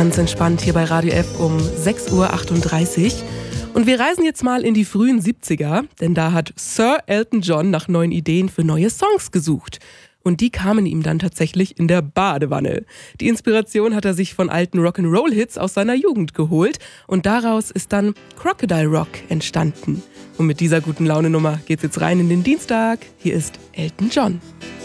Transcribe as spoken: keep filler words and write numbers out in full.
Ganz entspannt hier bei Radio F um sechs Uhr achtunddreißig. Und wir reisen jetzt mal in die frühen siebziger, denn da hat Sir Elton John nach neuen Ideen für neue Songs gesucht. Und die kamen ihm dann tatsächlich in der Badewanne. Die Inspiration hat er sich von alten Rock'n'Roll-Hits aus seiner Jugend geholt und daraus ist dann Crocodile Rock entstanden. Und mit dieser guten Laune-Nummer geht's jetzt rein in den Dienstag. Hier ist Elton John.